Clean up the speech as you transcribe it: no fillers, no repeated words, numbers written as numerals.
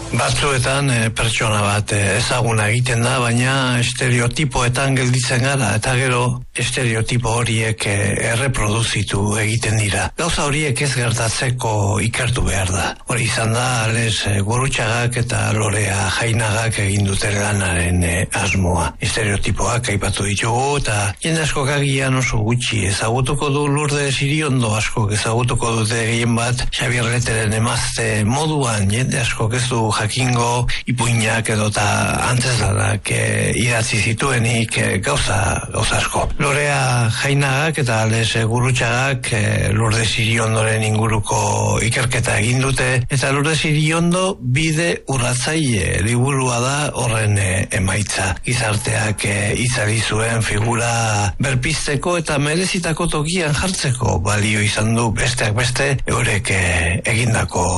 Batzuetan pertsona bat ezaguna egiten da, baina estereotipoetan gelditzen gara, eta gero estereotipo horiek erreproduzitu egiten dira. Gauza horiek ez gertatzeko ikertu behar da. Hori izan da, Ales Gurrutxagak eta Lorea Jainagak egin duten lanaren asmoa. Estereotipoak aipatu ditugu, eta jende askok agian oso gutxi ezagutuko du, Lourdes Iriondo askok ezagutuko dute gehien bat, Xabier Leteren emazte moduan, jende askok ez du jakingo ipuinak edota antzeslanak idatzi zituenik gauza asko. Lorea Jainagak eta Ales Gurrutxagak Lourdes Iriondoren inguruko ikerketa egin dute, eta Lourdes Iriondo bide urratzaile liburua da horren emaitza. Gizarteak itzali zuen figura berpizteko eta merezitako tokian jartzeko balio izan du besteak beste eurek egindako